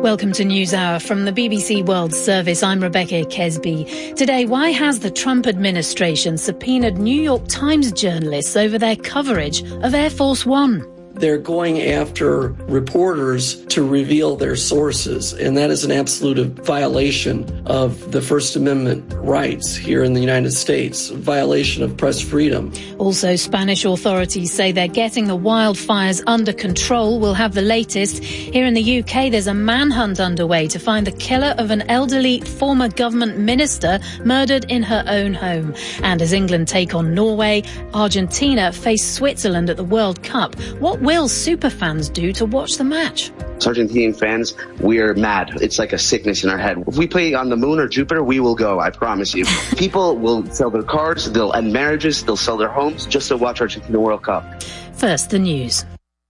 Welcome to NewsHour from the BBC World Service. I'm Rebecca Kesby. Today, why has the Trump administration subpoenaed New York Times journalists over their coverage of Air Force One? They're going after reporters to reveal their sources, and that is an absolute violation of the First Amendment rights here in the United States, a violation of press freedom. Also, Spanish authorities say they're getting the wildfires under control. We'll have the latest. Here in the UK, there's a manhunt underway to find the killer of an elderly former government minister murdered in her own home. And as England take on Norway, Argentina face Switzerland at the World Cup. What will superfans do to watch the match? Argentinian fans, we're mad. It's like a sickness in our head. If we play on the moon or Jupiter, we will go, I promise you. People will sell their cars, they'll end marriages, they'll sell their homes just to watch Argentina World Cup. First, the news.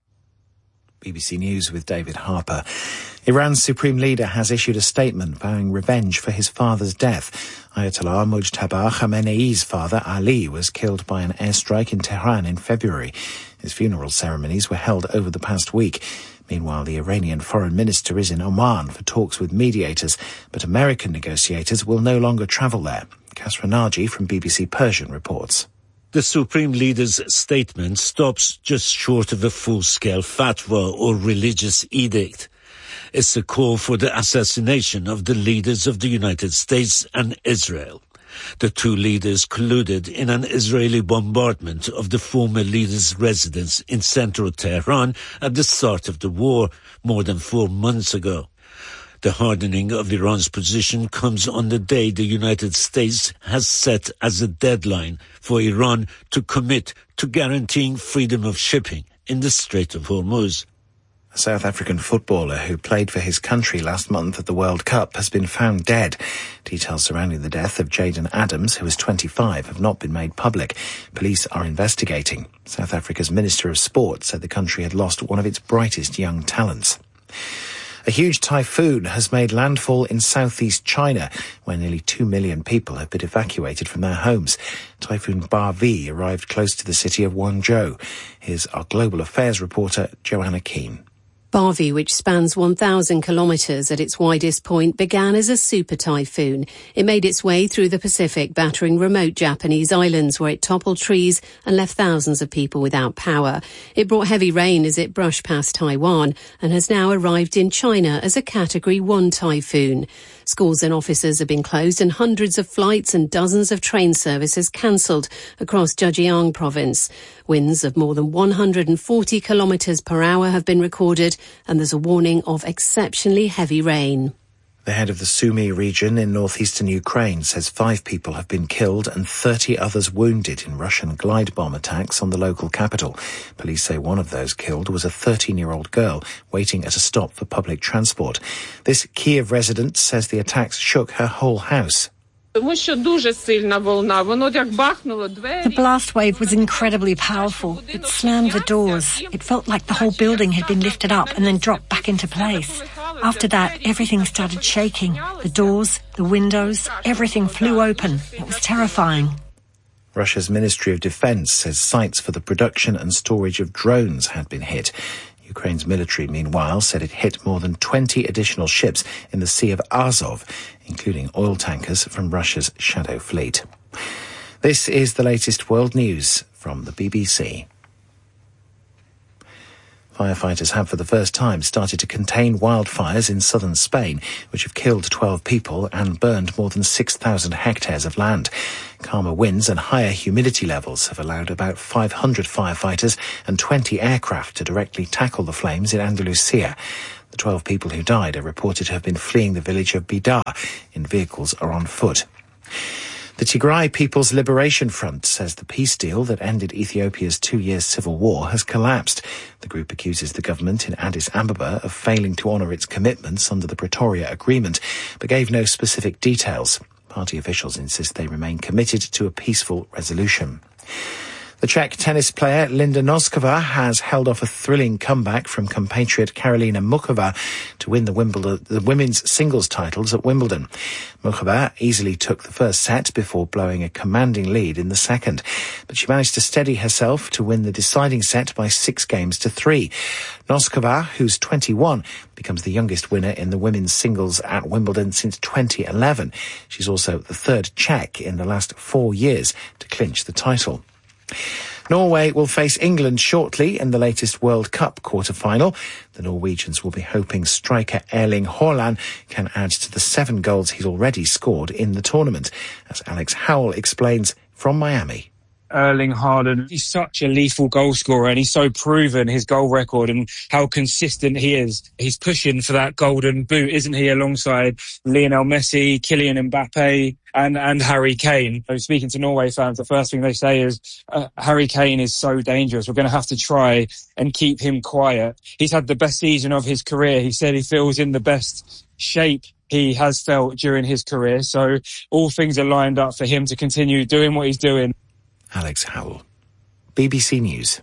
BBC News with David Harper. Iran's supreme leader has issued a statement vowing revenge for his father's death. Ayatollah Mujtaba Khamenei's father, Ali, was killed by an airstrike in Tehran in February. His funeral ceremonies were held over the past week. Meanwhile, the Iranian foreign minister is in Oman for talks with mediators, but American negotiators will no longer travel there. Kasra Naji from BBC Persian reports. The Supreme Leader's statement stops just short of a full-scale fatwa or religious edict. It's a call for the assassination of the leaders of the United States and Israel. The two leaders colluded in an Israeli bombardment of the former leader's residence in central Tehran at the start of the war, more than 4 months ago. The hardening of Iran's position comes on the day the United States has set as a deadline for Iran to commit to guaranteeing freedom of shipping in the Strait of Hormuz. A South African footballer who played for his country last month at the World Cup has been found dead. Details surrounding the death of Jaden Adams, who was 25, have not been made public. Police are investigating. South Africa's Minister of Sport said the country had lost one of its brightest young talents. A huge typhoon has made landfall in southeast China, where nearly 2 million people have been evacuated from their homes. Typhoon Bavi arrived close to the city of Guangzhou. Here's our global affairs reporter, Joanna Keane. Bavi, which spans 1,000 kilometres at its widest point, began as a super typhoon. It made its way through the Pacific, battering remote Japanese islands where it toppled trees and left thousands of people without power. It brought heavy rain as it brushed past Taiwan and has now arrived in China as a Category 1 typhoon. Schools and offices have been closed and hundreds of flights and dozens of train services cancelled across Zhejiang province. Winds of more than 140 kilometres per hour have been recorded, and there's a warning of exceptionally heavy rain. The head of the Sumy region in northeastern Ukraine says 5 people have been killed and 30 others wounded in Russian glide bomb attacks on the local capital. Police say one of those killed was a 13-year-old girl waiting at a stop for public transport. This Kiev resident says the attacks shook her whole house. The blast wave was incredibly powerful. It slammed the doors. It felt like the whole building had been lifted up and then dropped back into place. After that, everything started shaking. The doors, the windows, everything flew open. It was terrifying. Russia's Ministry of Defense says sites for the production and storage of drones had been hit. Ukraine's military, meanwhile, said it hit more than 20 additional ships in the Sea of Azov, including oil tankers from Russia's Shadow Fleet. This is the latest world news from the BBC. Firefighters have for the first time started to contain wildfires in southern Spain, which have killed 12 people and burned more than 6,000 hectares of land. Calmer winds and higher humidity levels have allowed about 500 firefighters and 20 aircraft to directly tackle the flames in Andalusia. The 12 people who died are reported to have been fleeing the village of Bidar in vehicles or on foot. The Tigray People's Liberation Front says the peace deal that ended Ethiopia's 2-year civil war has collapsed. The group accuses the government in Addis Ababa of failing to honour its commitments under the Pretoria Agreement, but gave no specific details. Party officials insist they remain committed to a peaceful resolution. The Czech tennis player Linda Noskova has held off a thrilling comeback from compatriot Karolina Muchova to win the women's singles titles at Wimbledon. Muchova easily took the first set before blowing a commanding lead in the second, but she managed to steady herself to win the deciding set by 6-3. Noskova, who's 21, becomes the youngest winner in the women's singles at Wimbledon since 2011. She's also the third Czech in the last 4 years to clinch the title. Norway will face England shortly in the latest World Cup quarter-final. The Norwegians will be hoping striker Erling Haaland can add to the 7 goals he's already scored in the tournament, as Alex Howell explains from Miami. Erling Haaland, he's such a lethal goal scorer, and he's so proven his goal record and how consistent he is. He's pushing for that golden boot, isn't he, alongside Lionel Messi, Kylian Mbappe and Harry Kane. So speaking to Norway fans, the first thing they say is, Harry Kane is so dangerous. We're going to have to try and keep him quiet. He's had the best season of his career. He said he feels in the best shape he has felt during his career. So all things are lined up for him to continue doing what he's doing. Alex Howell, BBC News.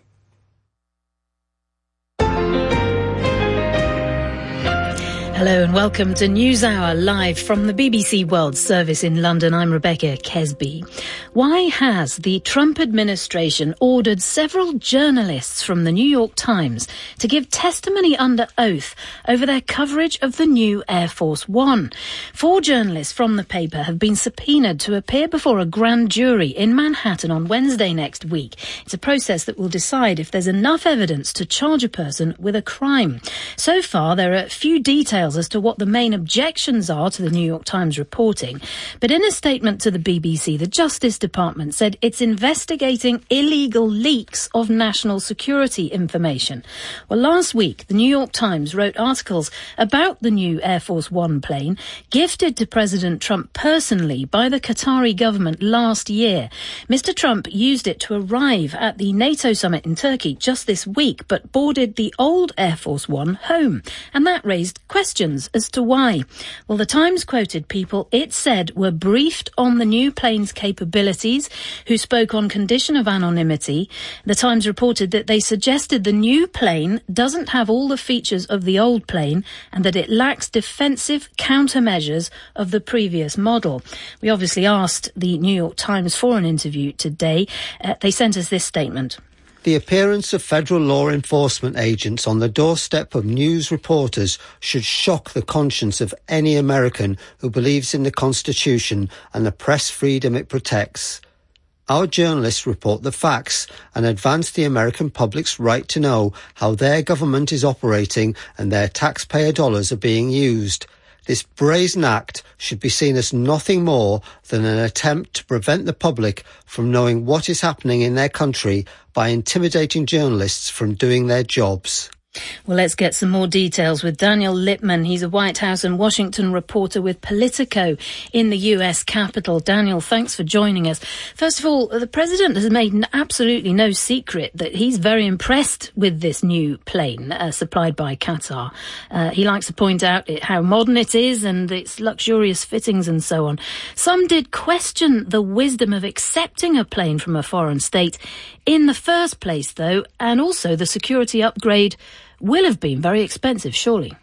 Hello and welcome to NewsHour, live from the BBC World Service in London. I'm Rebecca Kesby. Why has the Trump administration ordered several journalists from the New York Times to give testimony under oath over their coverage of the new Air Force One? 4 journalists from the paper have been subpoenaed to appear before a grand jury in Manhattan on Wednesday next week. It's a process that will decide if there's enough evidence to charge a person with a crime. So far, there are few details as to what the main objections are to the New York Times reporting. But in a statement to the BBC, the Justice Department said it's investigating illegal leaks of national security information. Well, last week, the New York Times wrote articles about the new Air Force One plane gifted to President Trump personally by the Qatari government last year. Mr. Trump used it to arrive at the NATO summit in Turkey just this week, but boarded the old Air Force One home. And that raised questions as to why. Well, the Times quoted people it said were briefed on the new plane's capabilities, who spoke on condition of anonymity. The Times reported that they suggested the new plane doesn't have all the features of the old plane and that it lacks defensive countermeasures of the previous model. We obviously asked the New York Times for an interview today. They sent us this statement. The appearance of federal law enforcement agents on the doorstep of news reporters should shock the conscience of any American who believes in the Constitution and the press freedom it protects. Our journalists report the facts and advance the American public's right to know how their government is operating and their taxpayer dollars are being used. This brazen act should be seen as nothing more than an attempt to prevent the public from knowing what is happening in their country by intimidating journalists from doing their jobs. Well, let's get some more details with Daniel Lippman. He's a White House and Washington reporter with Politico in the US Capitol. Daniel, thanks for joining us. First of all, the president has made absolutely no secret that he's very impressed with this new plane supplied by Qatar. He likes to point out how modern it is and its luxurious fittings and so on. Some did question the wisdom of accepting a plane from a foreign state in the first place, though, and also the security upgrade will have been very expensive, surely.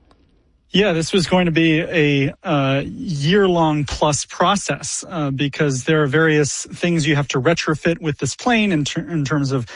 Yeah, this was going to be a year-long plus process because there are various things you have to retrofit with this plane in terms of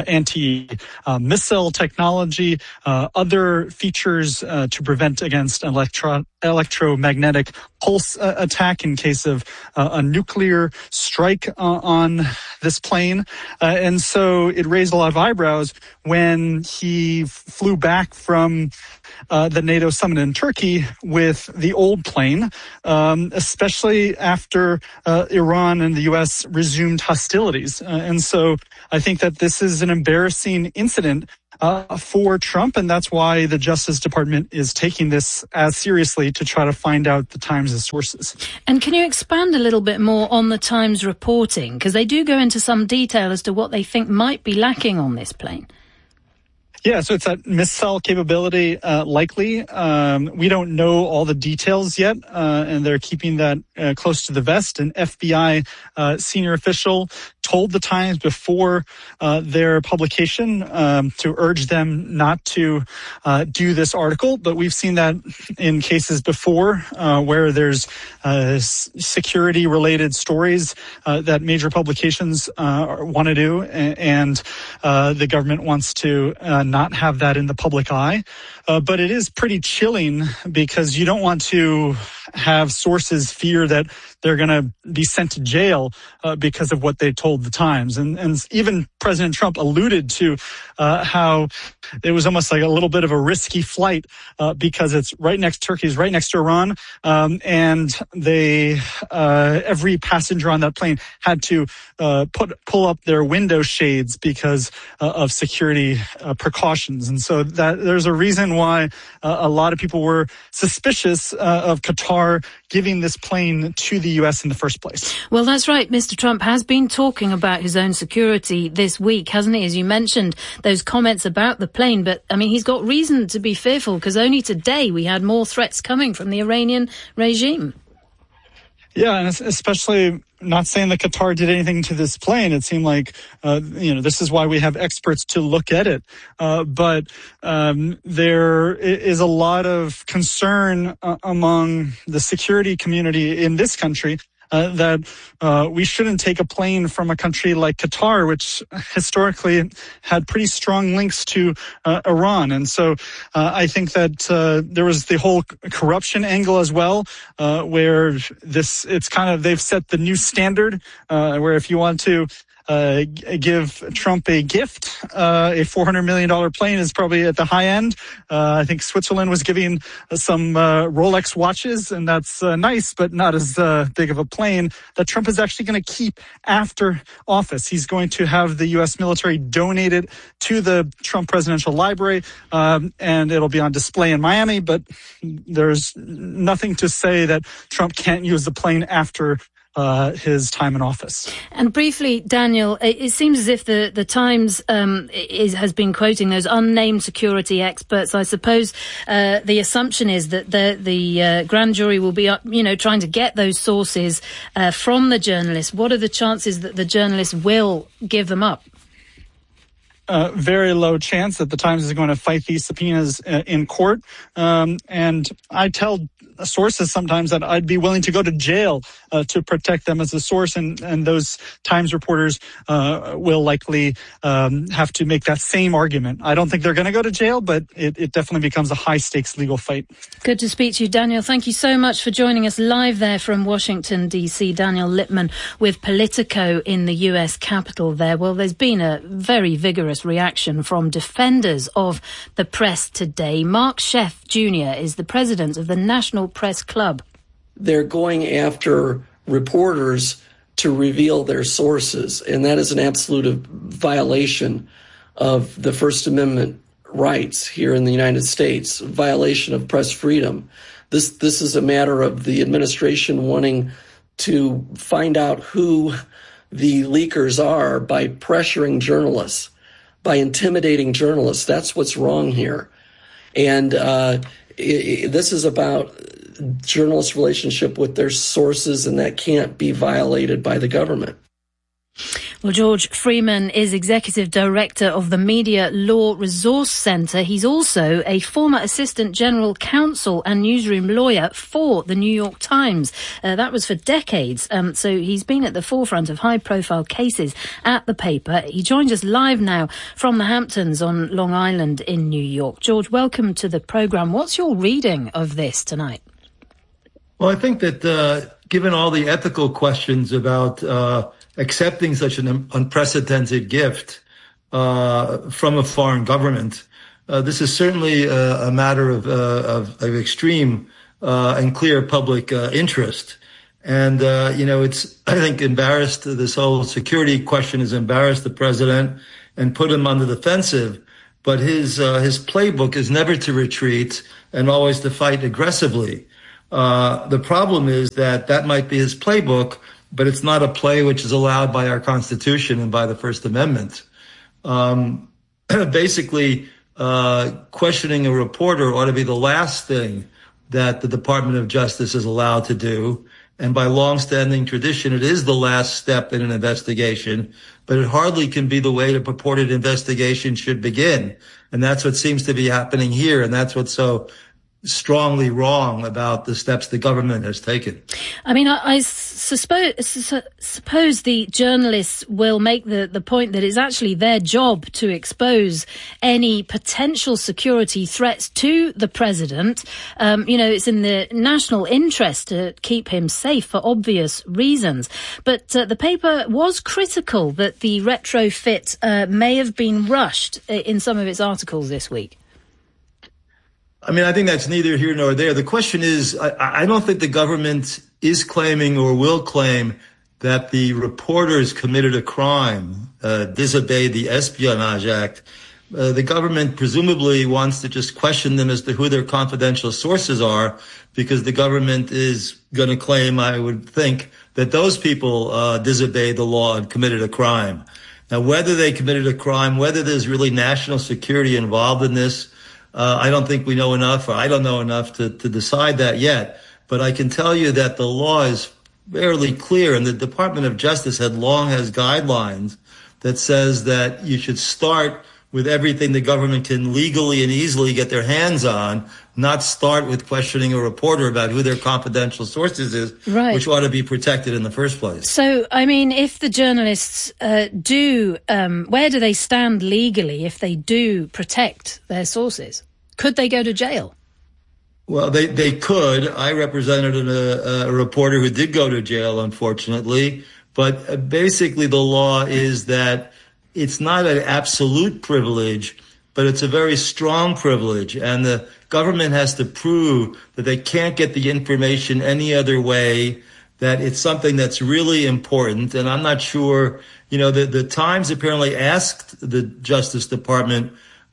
anti-missile technology, other features to prevent against electromagnetic pulse attack in case of a nuclear strike on this plane. And so it raised a lot of eyebrows when he flew back from the NATO summit in Turkey with the old plane, especially after Iran and the U.S. resumed hostilities. And so I think that this is an embarrassing incident for Trump, and that's why the Justice Department is taking this as seriously to try to find out the Times' sources. And can you expand a little bit more on the Times reporting? Because they do go into some detail as to what they think might be lacking on this plane. Yeah, so it's that missile capability, likely. We don't know all the details yet, and they're keeping that close to the vest. An FBI senior official told the Times before their publication to urge them not to do this article. But we've seen that in cases before where there's security-related stories that major publications want to do, and the government wants to not have that in the public eye. But it is pretty chilling because you don't want to have sources fear that they're going to be sent to jail because of what they told the Times. And even President Trump alluded to how it was almost like a little bit of a risky flight because it's right next to Turkey, is right next to Iran. And they every passenger on that plane had to pull up their window shades because of security precautions. And so that there's a reason why a lot of people were suspicious of Qatar giving this plane to the U.S. in the first place. Well, that's right. Mr. Trump has been talking about his own security this week, hasn't he? As you mentioned, those comments about the plane. But, I mean, he's got reason to be fearful because only today we had more threats coming from the Iranian regime. Yeah, and especially not saying that Qatar did anything to this plane. It seemed like, this is why we have experts to look at it. But there is a lot of concern among the security community in this country that we shouldn't take a plane from a country like Qatar, which historically had pretty strong links to Iran. And so I think that there was the whole corruption angle as well, where they've set the new standard, where if you want to give Trump a gift, a $400 million plane is probably at the high end. I think Switzerland was giving some Rolex watches, and that's nice, but not as big of a plane that Trump is actually going to keep after office. He's going to have the U.S. military donated to the Trump Presidential Library, and it'll be on display in Miami, but there's nothing to say that Trump can't use the plane after his time in office. And briefly, Daniel, it seems as if the Times has been quoting those unnamed security experts. I suppose the assumption is that the grand jury will be trying to get those sources from the journalists. What are the chances that the journalists will give them up? Very low chance that the Times is going to fight these subpoenas in court. And I tell sources sometimes that I'd be willing to go to jail to protect them as a source, and those Times reporters will likely have to make that same argument. I don't think they're going to go to jail, but it definitely becomes a high-stakes legal fight. Good to speak to you, Daniel. Thank you so much for joining us live there from Washington, D.C. Daniel Lippman with Politico in the U.S. Capitol there. Well, there's been a very vigorous reaction from defenders of the press today. Mark Sheff Jr. is the president of the National Press Club. They're going after reporters to reveal their sources, and that is an absolute violation of the First Amendment rights here in the United States, a violation of press freedom. This is a matter of the administration wanting to find out who the leakers are by pressuring journalists, by intimidating journalists. That's what's wrong here. And this is about journalists' relationship with their sources, and that can't be violated by the government. Well, George Freeman is Executive Director of the Media Law Resource Center. He's also a former Assistant General Counsel and newsroom lawyer for the New York Times. That was for decades. So he's been at the forefront of high-profile cases at the paper. He joins us live now from the Hamptons on Long Island in New York. George, welcome to the program. What's your reading of this tonight? Well, I think that given all the ethical questions about accepting such an unprecedented gift from a foreign government, this is certainly a matter of extreme and clear public interest. And, it's, I think, embarrassed. This whole security question has embarrassed the president and put him on the defensive. But his playbook is never to retreat and always to fight aggressively. The problem is that might be his playbook, but it's not a play which is allowed by our Constitution and by the First Amendment. Basically, questioning a reporter ought to be the last thing that the Department of Justice is allowed to do. And by long-standing tradition, it is the last step in an investigation, but it hardly can be the way a purported investigation should begin. And that's what seems to be happening here. And that's what's so strongly wrong about the steps the government has taken. I mean, I suppose the journalists will make the point that it's actually their job to expose any potential security threats to the president. It's in the national interest to keep him safe for obvious reasons. But the paper was critical that the retrofit may have been rushed in some of its articles this week. I mean, I think that's neither here nor there. The question is, I don't think the government is claiming or will claim that the reporters committed a crime, disobeyed the Espionage Act. The government presumably wants to just question them as to who their confidential sources are, because the government is going to claim, I would think, that those people disobeyed the law and committed a crime. Now, whether they committed a crime, whether there's really national security involved in this, I don't think we know enough, or I don't know enough to decide that yet. But I can tell you that the law is fairly clear, and the Department of Justice has guidelines that says that you should start with everything the government can legally and easily get their hands on, not start with questioning a reporter about who their confidential sources is, right, which ought to be protected in the first place. So, I mean, if the journalists where do they stand legally if they do protect their sources? Could they go to jail? Well, they could. I represented a reporter who did go to jail, unfortunately. But basically the law is that it's not an absolute privilege, but it's a very strong privilege. And the government has to prove that they can't get the information any other way, that it's something that's really important. And I'm not sure, the Times apparently asked the Justice Department,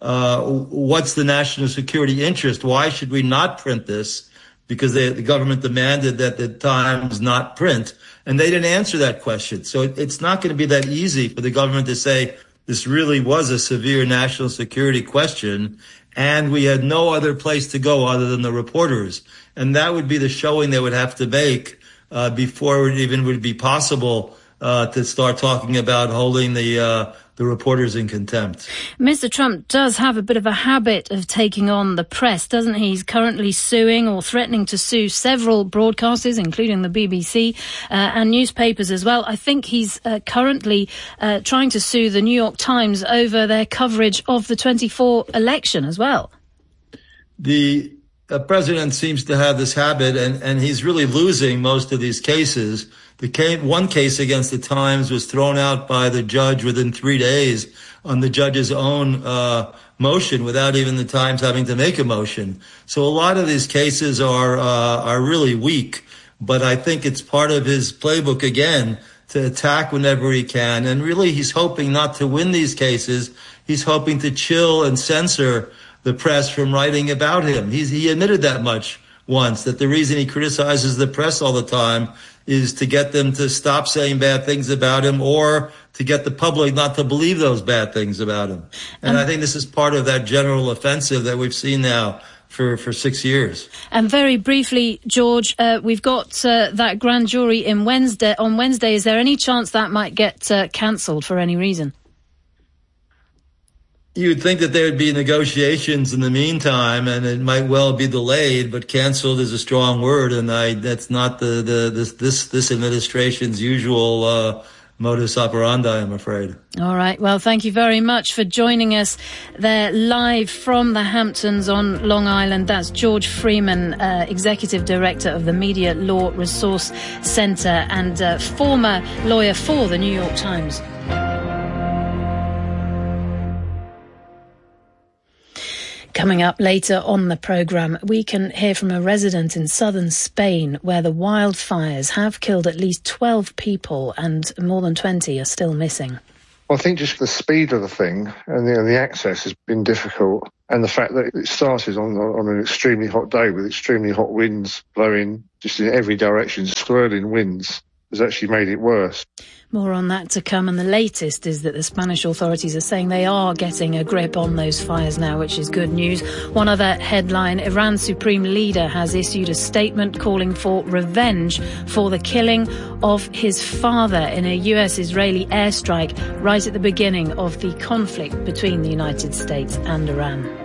what's the national security interest? Why should we not print this? Because the government demanded that the Times not print, and they didn't answer that question. So it's not going to be that easy for the government to say this really was a severe national security question, and we had no other place to go other than the reporters. And that would be the showing they would have to make before it even would be possible to start talking about holding the reporters in contempt. Mr. Trump does have a bit of a habit of taking on the press, doesn't he? He's currently suing or threatening to sue several broadcasters, including the BBC and newspapers as well. I think he's currently trying to sue the New York Times over their coverage of the 24 election as well. The president seems to have this habit, and he's really losing most of these cases. One case against the Times was thrown out by the judge within 3 days on the judge's own motion, without even the Times having to make a motion. So a lot of these cases are really weak, but I think it's part of his playbook again to attack whenever he can. And really, he's hoping not to win these cases. He's hoping to chill and censor the press from writing about him. He admitted that much once, that the reason he criticizes the press all the time is to get them to stop saying bad things about him, or to get the public not to believe those bad things about him. And I think this is part of that general offensive that we've seen now for 6 years. And very briefly, George, we've got that grand jury on Wednesday. Is there any chance that might get cancelled for any reason? You would think that there would be negotiations in the meantime, and it might well be delayed, but canceled is a strong word, and that's not this administration's usual modus operandi, I'm afraid. All right. Well, thank you very much for joining us there live from the Hamptons on Long Island. That's George Freeman, Executive Director of the Media Law Resource Center and former lawyer for the New York Times. Coming up later on the programme, we can hear from a resident in southern Spain where the wildfires have killed at least 12 people and more than 20 are still missing. Well, I think just the speed of the thing and the access has been difficult, and the fact that it started on an extremely hot day with extremely hot winds blowing just in every direction, swirling winds. has actually made it worse. More on that to come, and the latest is that the Spanish authorities are saying they are getting a grip on those fires now, which is good news. One other headline, Iran's supreme leader has issued a statement calling for revenge for the killing of his father in a US-Israeli airstrike right at the beginning of the conflict between the United States and Iran.